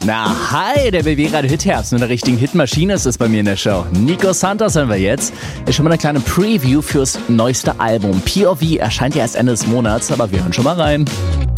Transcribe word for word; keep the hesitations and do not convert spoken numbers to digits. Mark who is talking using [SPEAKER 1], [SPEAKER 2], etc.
[SPEAKER 1] Na, hi, der B B-Radio Hit-Herbst mit einer richtigen Hitmaschine ist es bei mir in der Show. Nico Santos hören wir jetzt. Ist schon mal eine kleine Preview fürs neueste Album. P O V erscheint ja erst Ende des Monats, aber wir hören schon mal rein.